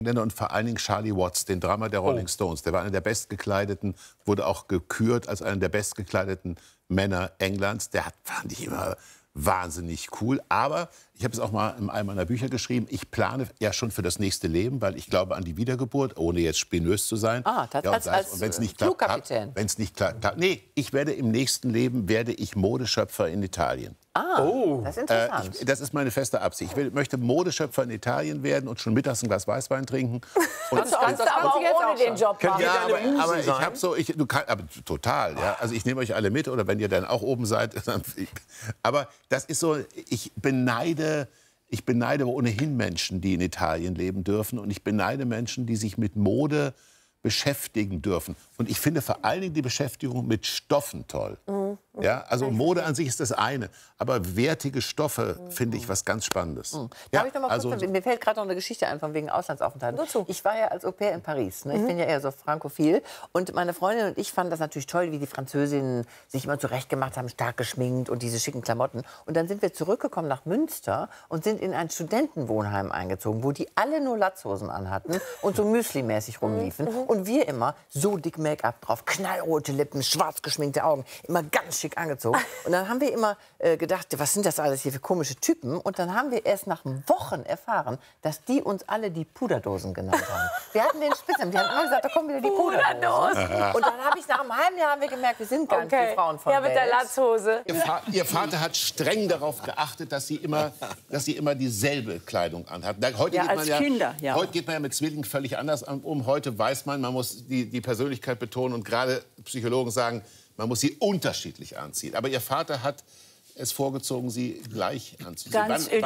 Und vor allen Dingen Charlie Watts, den Drummer der Rolling Stones. Der war einer der bestgekleideten, wurde auch gekürt als einer der bestgekleideten Männer Englands. Fand ich immer wahnsinnig cool. Aber ich habe es auch mal in einem meiner Bücher geschrieben, ich plane ja schon für das nächste Leben, weil ich glaube an die Wiedergeburt, ohne jetzt spinös zu sein. Ah, das als Flugkapitän. Wenn es nicht klappt, nee, ich werde im nächsten Leben Modeschöpfer in Italien. Ah, das ist interessant. Das ist meine feste Absicht. Ich möchte Modeschöpfer in Italien werden und schon mittags ein Glas Weißwein trinken. Das kannst du aber auch ohne den Job machen. Ja, aber ich habe so, aber total, ja. Also ich nehme euch alle mit oder wenn ihr dann auch oben seid. Aber das ist so, ich beneide ohnehin Menschen, die in Italien leben dürfen und ich beneide Menschen, die sich mit Mode beschäftigen dürfen. Und ich finde vor allen Dingen die Beschäftigung mit Stoffen toll. Ja, also Mode an sich ist das eine, aber wertige Stoffe finde ich was ganz Spannendes. Darf ich noch mal kurz, mir fällt gerade noch eine Geschichte ein, von wegen Auslandsaufenthalt. Ich war ja als Au-pair in Paris. Ne? Ich bin ja eher so frankophil. Und meine Freundin und ich fanden das natürlich toll, wie die Französinnen sich immer zurechtgemacht haben, stark geschminkt und diese schicken Klamotten. Und dann sind wir zurückgekommen nach Münster und sind in ein Studentenwohnheim eingezogen, wo die alle nur Latzhosen anhatten und so Müsli-mäßig rumliefen. Und wir immer so dick Make-up drauf, knallrote Lippen, schwarz geschminkte Augen, immer ganz schick angezogen. Und dann haben wir immer gedacht, was sind das alles hier für komische Typen? Und dann haben wir erst nach Wochen erfahren, dass die uns alle die Puderdosen genannt haben. Wir hatten den Spitznamen, die haben immer gesagt, da kommen wieder die Puderdosen. Und dann habe ich nach einem halben Jahr gemerkt, wir sind gar nicht die Frauen von Ja, mit der Latzhose. Ihr Vater hat streng darauf geachtet, dass sie immer dieselbe Kleidung anhatten. Heute geht man ja mit Zwillingen völlig anders um. Heute weiß man muss die Persönlichkeit betonen und gerade Psychologen sagen, man muss sie unterschiedlich anziehen. Aber Ihr Vater hat es vorgezogen, sie gleich anzuziehen.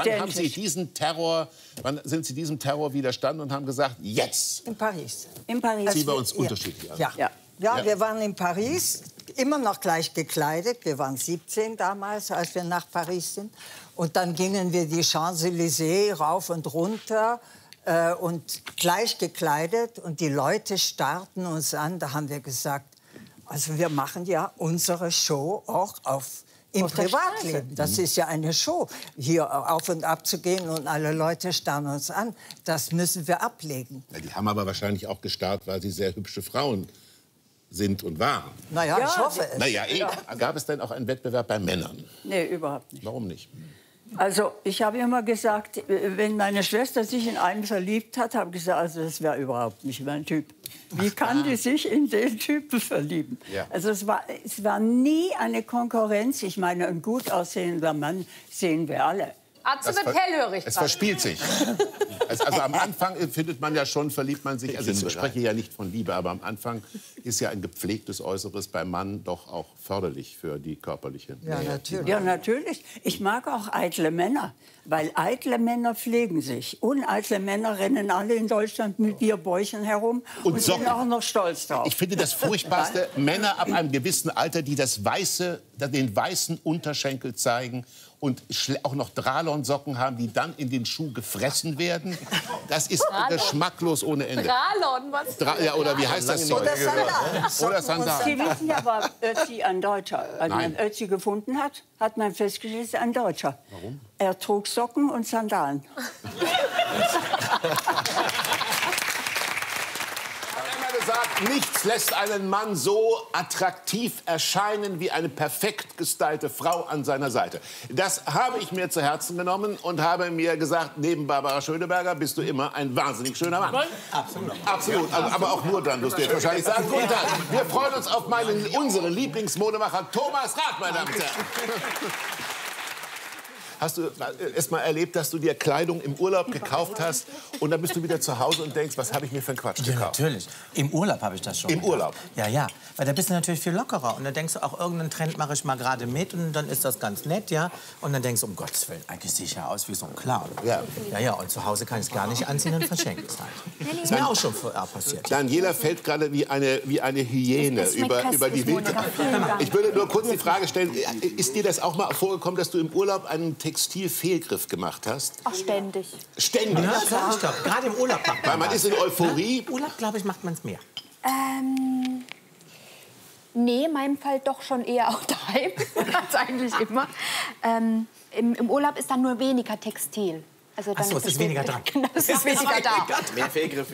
Wann sind Sie diesem Terror widerstanden und haben gesagt, jetzt? In Paris. Ziehen wir uns unterschiedlich an. Ja, wir waren in Paris, immer noch gleich gekleidet. Wir waren 17 damals, als wir nach Paris sind. Und dann gingen wir die Champs-Élysées rauf und runter. Und gleich gekleidet. Und die Leute starrten uns an. Da haben wir gesagt, also wir machen ja unsere Show auch im Privatleben. Das ist ja eine Show, hier auf und ab zu gehen und alle Leute starren uns an. Das müssen wir ablegen. Ja, die haben aber wahrscheinlich auch gestarrt, weil sie sehr hübsche Frauen sind und waren. Naja, ich hoffe es. Naja, gab es denn auch einen Wettbewerb bei Männern? Nee, überhaupt nicht. Warum nicht? Also, ich habe immer gesagt, wenn meine Schwester sich in einen verliebt hat, habe ich gesagt, also das wäre überhaupt nicht mein Typ. Wie kann die sich in den Typen verlieben? Ja. Also es war nie eine Konkurrenz. Ich meine, ein gut aussehender Mann sehen wir alle. Atze wird hellhörig. Es verspielt sich. Also am Anfang verliebt man sich. Also ich spreche ja nicht von Liebe, aber am Anfang ist ja ein gepflegtes Äußeres beim Mann doch auch förderlich für die körperliche Nähe. Ja, natürlich. Ja, natürlich. Ich mag auch eitle Männer, weil eitle Männer pflegen sich. Uneitle Männer rennen alle in Deutschland mit Bierbäuchen herum und sind auch noch stolz drauf. Ich finde das Furchtbarste, Männer ab einem gewissen Alter, die den weißen Unterschenkel zeigen und auch noch Dralon-Socken haben, die dann in den Schuh gefressen werden. Das ist geschmacklos ohne Ende. Dralon, was? Ja, oder wie heißt das Zeug? Oder Sandalen. Sie wissen ja, war Ötzi ein Deutscher. Als man Ötzi gefunden hat, hat man festgestellt, er ist ein Deutscher. Warum? Er trug Socken und Sandalen. Sagt, nichts lässt einen Mann so attraktiv erscheinen wie eine perfekt gestylte Frau an seiner Seite. Das habe ich mir zu Herzen genommen und habe mir gesagt, neben Barbara Schöneberger bist du immer ein wahnsinnig schöner Mann. Absolut. Absolut. Also, aber auch nur dann, wirst du jetzt wahrscheinlich sagen. Guten Tag. Wir freuen uns auf unseren Lieblingsmodemacher Thomas Rath, meine Damen und Herren. Hast du erst mal erlebt, dass du dir Kleidung im Urlaub gekauft hast und dann bist du wieder zu Hause und denkst, was habe ich mir für einen Quatsch gekauft? Ja, natürlich. Im Urlaub habe ich das schon. Im Urlaub? Ja, ja. Weil da bist du natürlich viel lockerer. Und dann denkst du, auch irgendeinen Trend mache ich mal gerade mit. Und dann ist das ganz nett, ja. Und dann denkst du, um Gottes Willen, eigentlich sehe ich ja aus wie so ein Clown. Ja. Ja, ja. Und zu Hause kann ich es gar nicht anziehen und verschenke es halt. Ist mir auch schon passiert. Daniela fällt gerade wie eine Hyäne über die Wildbahn. Ich würde nur kurz die Frage stellen, ist dir das auch mal vorgekommen, dass du im Urlaub einen Textilfehlgriff gemacht hast? Ach, ständig. Ständig? Ja, klar, ich glaube, gerade im Urlaub macht man weil man ist in Euphorie. Im Urlaub, glaube ich, macht man es mehr. Nee, in meinem Fall doch schon eher auch daheim, als eigentlich immer. Im Urlaub ist dann nur weniger Textil. Also Ach so, es ist weniger dran. Genau, es ist weniger da. Mehr Fehlgriff.